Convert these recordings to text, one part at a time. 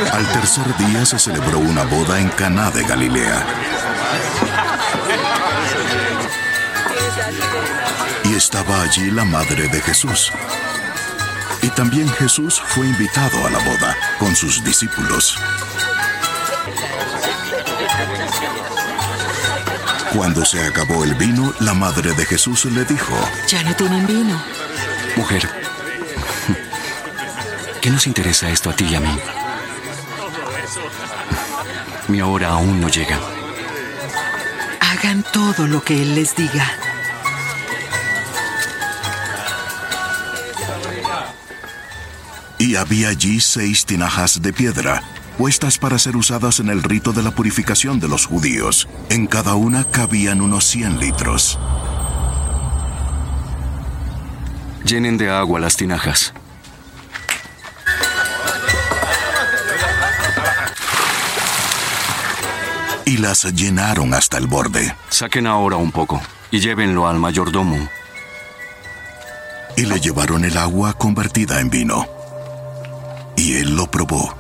Al tercer día se celebró una boda en Caná de Galilea. Y estaba allí la madre de Jesús. Y también Jesús fue invitado a la boda con sus discípulos. Cuando se acabó el vino, la madre de Jesús le dijo: Ya no tienen vino. Mujer, ¿qué nos interesa esto a ti y a mí? Mi hora aún no llega. Hagan todo lo que Él les diga. Y había allí 6 tinajas de piedra, puestas para ser usadas en el rito de la purificación de los judíos. En cada una cabían unos 100 litros. Llenen de agua las tinajas. Y las llenaron hasta el borde. Saquen ahora un poco y llévenlo al mayordomo. Y le llevaron el agua convertida en vino. Y él lo probó.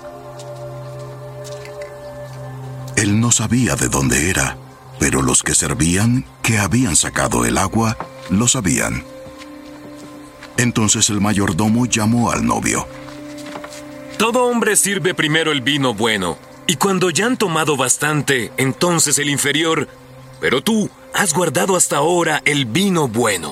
Él no sabía de dónde era, pero los que servían, que habían sacado el agua, lo sabían. Entonces el mayordomo llamó al novio. Todo hombre sirve primero el vino bueno, y cuando ya han tomado bastante, entonces el inferior. Pero tú has guardado hasta ahora el vino bueno.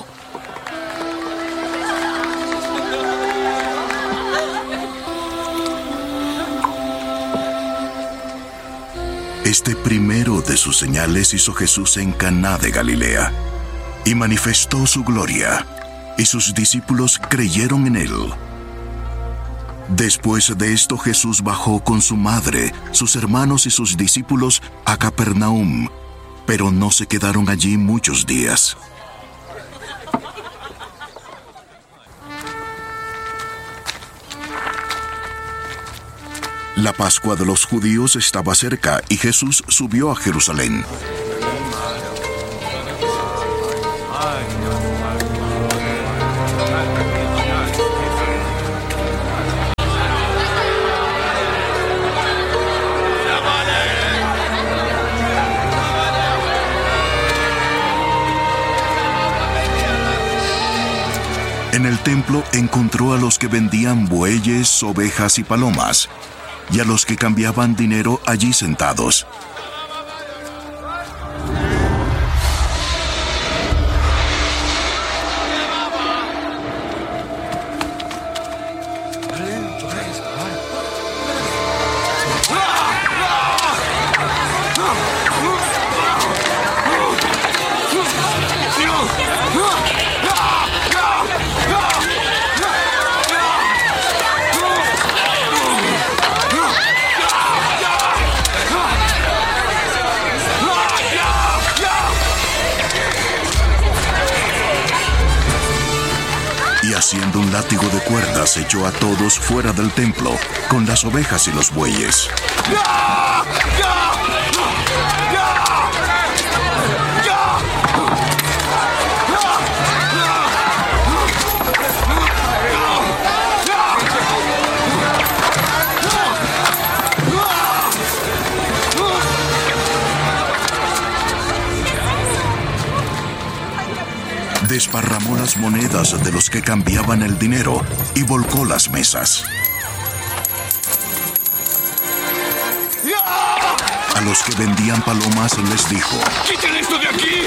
Este primero de sus señales hizo Jesús en Caná de Galilea, y manifestó su gloria, y sus discípulos creyeron en él. Después de esto, Jesús bajó con su madre, sus hermanos y sus discípulos a Capernaum, pero no se quedaron allí muchos días. La Pascua de los judíos estaba cerca y Jesús subió a Jerusalén. En el templo encontró a los que vendían bueyes, ovejas y palomas, y a los que cambiaban dinero allí sentados. Haciendo un látigo de cuerdas, echó a todos fuera del templo, con las ovejas y los bueyes. Desparramó las monedas de los que cambiaban el dinero y volcó las mesas. A los que vendían palomas les dijo: ¡Quiten esto de aquí!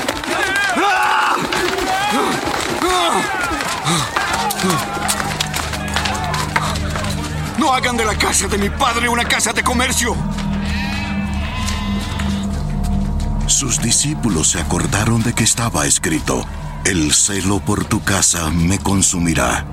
No hagan de la casa de mi padre una casa de comercio. Sus discípulos se acordaron de que estaba escrito: el celo por tu casa me consumirá.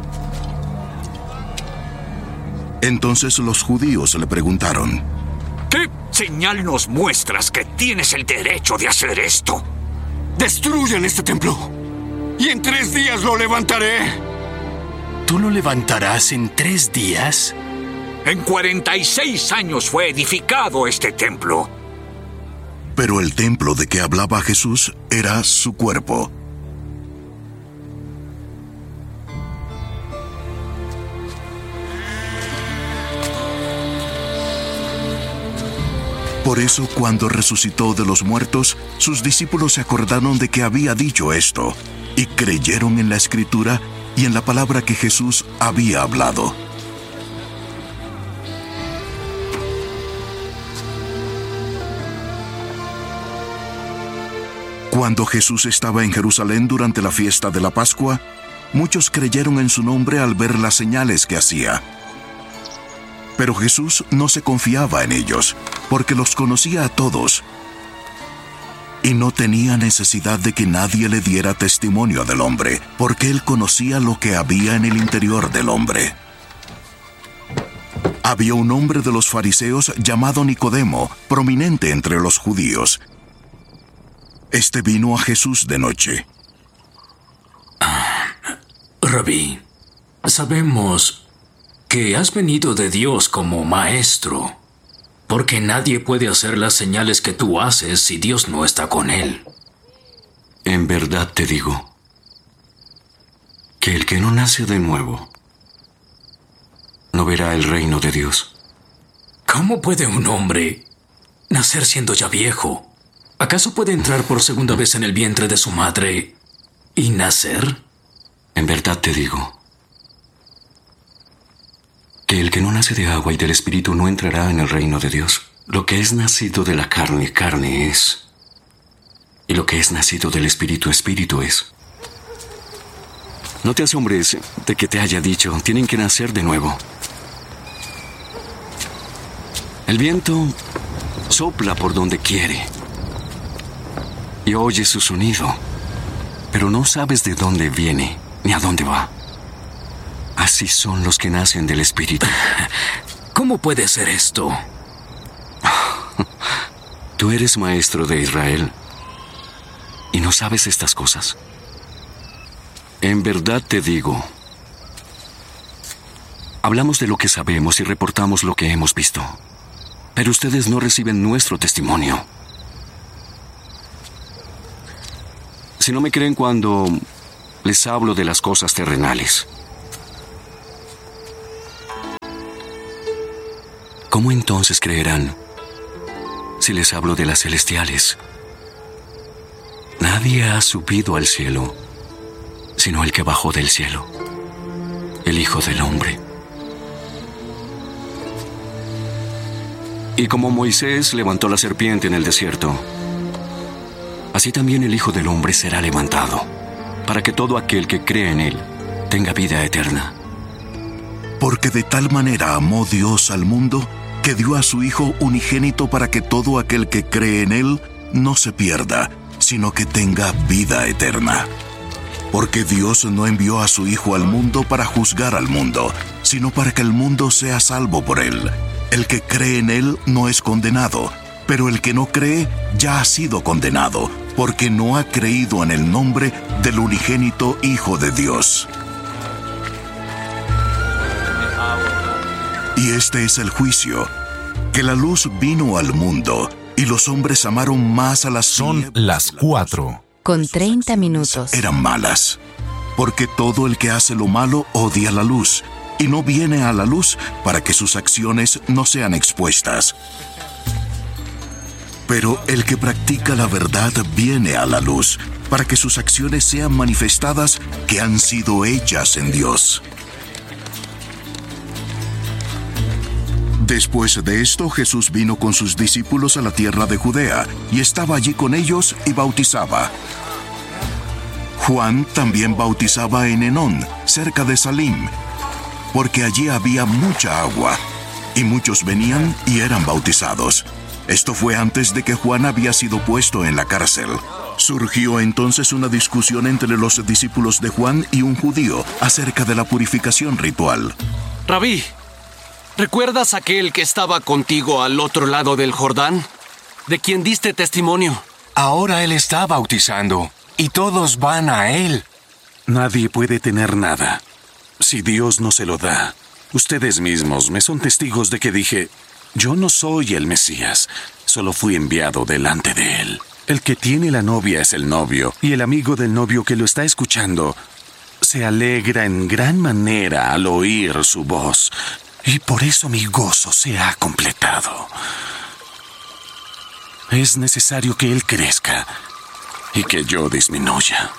Entonces los judíos le preguntaron: ¿qué señal nos muestras que tienes el derecho de hacer esto? Destruyan este templo y en 3 días lo levantaré. ¿Tú lo levantarás en 3 días? En 46 años fue edificado este templo. Pero el templo de que hablaba Jesús era su cuerpo. Por eso, cuando resucitó de los muertos, sus discípulos se acordaron de que había dicho esto, y creyeron en la Escritura y en la palabra que Jesús había hablado. Cuando Jesús estaba en Jerusalén durante la fiesta de la Pascua, muchos creyeron en su nombre al ver las señales que hacía. Pero Jesús no se confiaba en ellos, porque los conocía a todos, y no tenía necesidad de que nadie le diera testimonio del hombre, porque él conocía lo que había en el interior del hombre. Había un hombre de los fariseos llamado Nicodemo, prominente entre los judíos. Este vino a Jesús de noche. Rabí, sabemos que has venido de Dios como maestro, porque nadie puede hacer las señales que tú haces si Dios no está con él. En verdad te digo que el que no nace de nuevo no verá el reino de Dios. ¿Cómo puede un hombre nacer siendo ya viejo? ¿Acaso puede entrar por segunda vez en el vientre de su madre y nacer? En verdad te digo que el que no nace de agua y del Espíritu no entrará en el reino de Dios. Lo que es nacido de la carne, carne es. Y lo que es nacido del Espíritu, Espíritu es. No te asombres de que te haya dicho, tienen que nacer de nuevo. El viento sopla por donde quiere y oyes su sonido, pero no sabes de dónde viene ni a dónde va. Así son los que nacen del Espíritu. ¿Cómo puede ser esto? Tú eres maestro de Israel y no sabes estas cosas. En verdad te digo, hablamos de lo que sabemos y reportamos lo que hemos visto, pero ustedes no reciben nuestro testimonio. Si no me creen cuando les hablo de las cosas terrenales, ¿cómo entonces creerán si les hablo de las celestiales? Nadie ha subido al cielo, sino el que bajó del cielo, el Hijo del Hombre. Y como Moisés levantó la serpiente en el desierto, así también el Hijo del Hombre será levantado, para que todo aquel que cree en él tenga vida eterna. Porque de tal manera amó Dios al mundo, que dio a su Hijo unigénito para que todo aquel que cree en él no se pierda, sino que tenga vida eterna. Porque Dios no envió a su Hijo al mundo para juzgar al mundo, sino para que el mundo sea salvo por él. El que cree en él no es condenado, pero el que no cree ya ha sido condenado, porque no ha creído en el nombre del unigénito Hijo de Dios. Y este es el juicio, que la luz vino al mundo, y los hombres amaron más a las Son las 4. Con 30 minutos. Eran malas, porque todo el que hace lo malo odia la luz, y no viene a la luz para que sus acciones no sean expuestas. Pero el que practica la verdad viene a la luz, para que sus acciones sean manifestadas que han sido hechas en Dios. Después de esto, Jesús vino con sus discípulos a la tierra de Judea, y estaba allí con ellos y bautizaba. Juan también bautizaba en Enón, cerca de Salim, porque allí había mucha agua, y muchos venían y eran bautizados. Esto fue antes de que Juan había sido puesto en la cárcel. Surgió entonces una discusión entre los discípulos de Juan y un judío acerca de la purificación ritual. Rabí, ¿recuerdas aquel que estaba contigo al otro lado del Jordán? ¿De quien diste testimonio? Ahora él está bautizando y todos van a él. Nadie puede tener nada si Dios no se lo da. Ustedes mismos me son testigos de que dije, yo no soy el Mesías, solo fui enviado delante de él. El que tiene la novia es el novio, y el amigo del novio que lo está escuchando se alegra en gran manera al oír su voz, y por eso mi gozo se ha completado. Es necesario que Él crezca y que yo disminuya.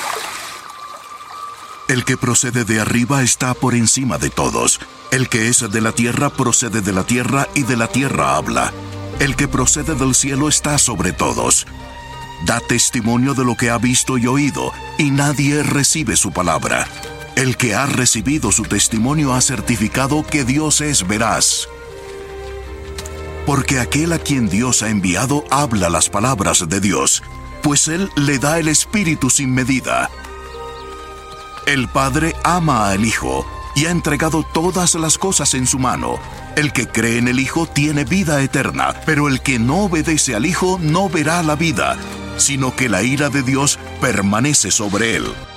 El que procede de arriba está por encima de todos. El que es de la tierra procede de la tierra y de la tierra habla. El que procede del cielo está sobre todos. Da testimonio de lo que ha visto y oído, y nadie recibe su palabra. El que ha recibido su testimonio ha certificado que Dios es veraz. Porque aquel a quien Dios ha enviado habla las palabras de Dios, pues Él le da el Espíritu sin medida. El Padre ama al Hijo y ha entregado todas las cosas en su mano. El que cree en el Hijo tiene vida eterna, pero el que no obedece al Hijo no verá la vida, sino que la ira de Dios permanece sobre él.